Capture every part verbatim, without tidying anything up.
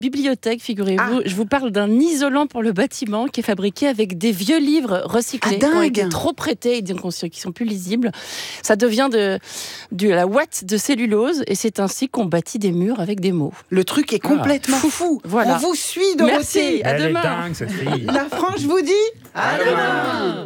bibliothèque, figurez-vous. Ah. Je vous parle d'un isolant pour le bâtiment qui est fabriqué avec des vieux livres recyclés ah, qui ont été trop prêtés et donc qui sont plus lisibles. Ça devient de, de la ouate de cellulose et c'est ainsi qu'on bâtit des murs avec des mots. Le truc est complètement ah. fou. Voilà. On vous suit, Dorothée. Merci, à Elle demain. est dingue, cette fille. La France vous dit à, à demain.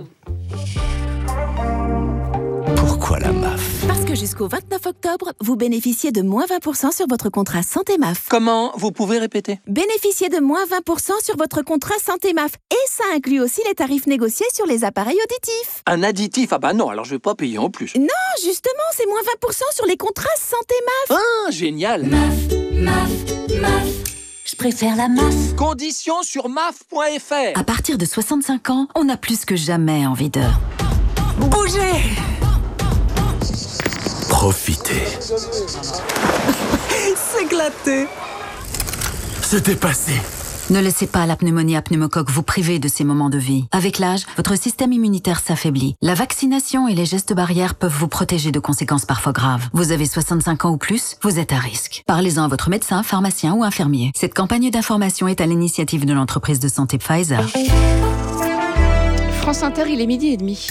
Pourquoi la M A F ? Parce que jusqu'au vingt-neuf octobre, vous bénéficiez de moins vingt pour cent sur votre contrat Santé M A F. Comment ? Vous pouvez répéter ? Bénéficiez de moins vingt pour cent sur votre contrat Santé M A F. Et ça inclut aussi les tarifs négociés sur les appareils auditifs. Un additif ? Ah bah non, alors je vais pas payer en plus. Non, justement, c'est moins vingt pour cent sur les contrats Santé M A F. Ah, génial ! M A F, M A F, M A F. Je préfère la M A F. Conditions sur M A F point F R. À partir de soixante-cinq ans, on a plus que jamais envie de bouger. Profitez. S'éclater. Se dépasser. Ne laissez pas la pneumonie à pneumocoque vous priver de ces moments de vie. Avec l'âge, votre système immunitaire s'affaiblit. La vaccination et les gestes barrières peuvent vous protéger de conséquences parfois graves. Vous avez soixante-cinq ans ou plus, vous êtes à risque. Parlez-en à votre médecin, pharmacien ou infirmier. Cette campagne d'information est à l'initiative de l'entreprise de santé Pfizer. France Inter, il est midi et demi.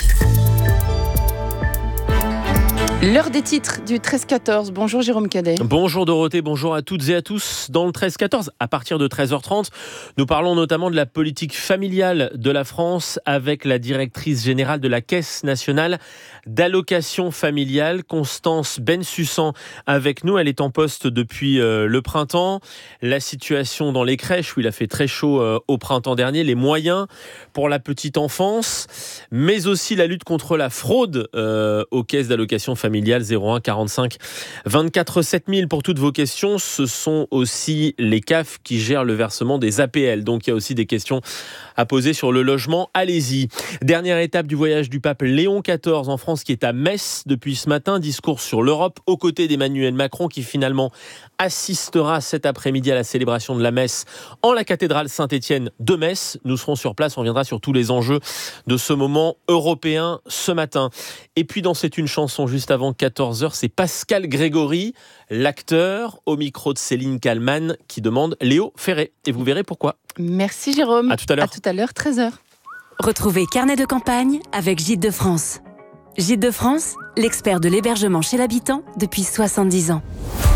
L'heure des titres du treize quatorze. Bonjour Jérôme Cadet. Bonjour Dorothée, bonjour à toutes et à tous. Dans le treize quatorze, à partir de treize heures trente, nous parlons notamment de la politique familiale de la France avec la directrice générale de la Caisse nationale d'allocation familiale, Constance Bensussan, avec nous. Elle est en poste depuis euh, le printemps. La situation dans les crèches où il a fait très chaud euh, au printemps dernier, les moyens pour la petite enfance, mais aussi la lutte contre la fraude euh, aux caisses d'allocation familiale. zéro un quarante-cinq vingt-quatre sept mille pour toutes vos questions. Ce sont aussi les C A F qui gèrent le versement des A P L. Donc il y a aussi des questions à poser sur le logement. Allez-y. Dernière étape du voyage du pape Léon quatorze en France qui est à Metz depuis ce matin. Discours sur l'Europe aux côtés d'Emmanuel Macron qui finalement assistera cet après-midi à la célébration de la messe en la cathédrale Saint-Étienne de Metz. Nous serons sur place. On reviendra sur tous les enjeux de ce moment européen ce matin. Et puis dans C'est une chanson juste avant quatorze heures, c'est Pascal Grégory, l'acteur, au micro de Céline Kallmann, qui demande Léo Ferré. Et vous verrez pourquoi. Merci Jérôme. À tout à l'heure. À tout à l'heure, treize heures. Retrouvez Carnet de campagne avec Gîtes de France. Gîtes de France, l'expert de l'hébergement chez l'habitant depuis soixante-dix ans.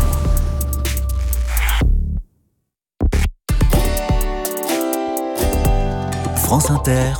France Inter.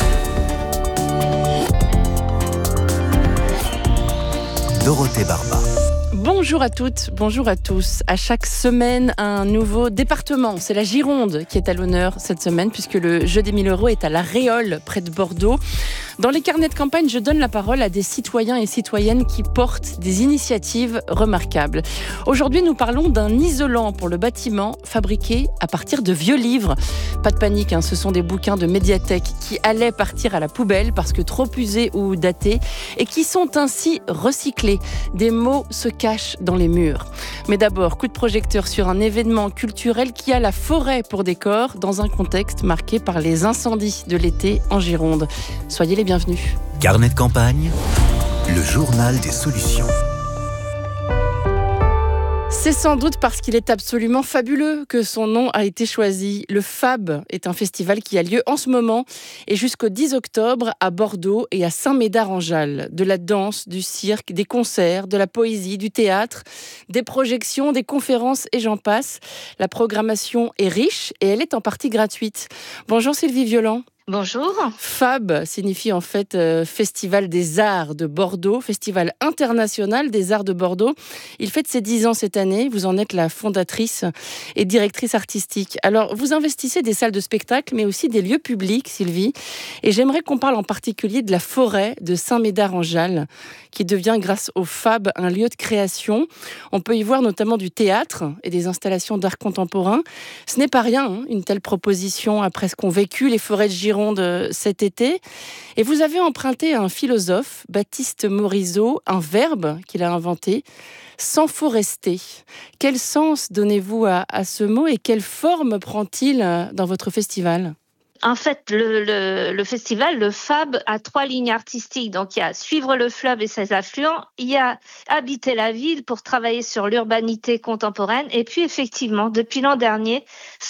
Dorothée Barba. Bonjour à toutes, bonjour à tous. À chaque semaine, un nouveau département. C'est la Gironde qui est à l'honneur cette semaine puisque le jeu des mille euros est à la Réole, près de Bordeaux. Dans les carnets de campagne, je donne la parole à des citoyens et citoyennes qui portent des initiatives remarquables. Aujourd'hui, nous parlons d'un isolant pour le bâtiment fabriqué à partir de vieux livres. Pas de panique, hein, ce sont des bouquins de médiathèque qui allaient partir à la poubelle parce que trop usés ou datés et qui sont ainsi recyclés. Des mots se cachent dans les murs. Mais d'abord, coup de projecteur sur un événement culturel qui a la forêt pour décor dans un contexte marqué par les incendies de l'été en Gironde. Soyez les bienvenus. Carnet de campagne, le journal des solutions. C'est sans doute parce qu'il est absolument fabuleux que son nom a été choisi. Le Fab est un festival qui a lieu en ce moment et jusqu'au dix octobre à Bordeaux et à Saint-Médard-en-Jalles. De la danse, du cirque, des concerts, de la poésie, du théâtre, des projections, des conférences et j'en passe. La programmation est riche et elle est en partie gratuite. Bonjour Sylvie Violent. Bonjour. Fab signifie en fait euh, Festival des Arts de Bordeaux, Festival international des Arts de Bordeaux. Il fête ses dix ans cette année. Vous en êtes la fondatrice et directrice artistique. Alors, vous investissez des salles de spectacle, mais aussi des lieux publics, Sylvie. Et j'aimerais qu'on parle en particulier de la forêt de Saint-Médard-en-Jalles, qui devient, grâce au Fab, un lieu de création. On peut y voir notamment du théâtre et des installations d'art contemporain. Ce n'est pas rien, hein, une telle proposition après ce qu'ont vécu les forêts de Gironde cet été. Et vous avez emprunté à un philosophe, Baptiste Morisot, un verbe qu'il a inventé, s'enforester. Quel sens donnez-vous à, à ce mot et quelle forme prend-il dans votre festival ? En fait, le, le, le festival, le Fab, a trois lignes artistiques. Donc, il y a suivre le fleuve et ses affluents, il y a habiter la ville pour travailler sur l'urbanité contemporaine. Et puis, effectivement, depuis l'an dernier,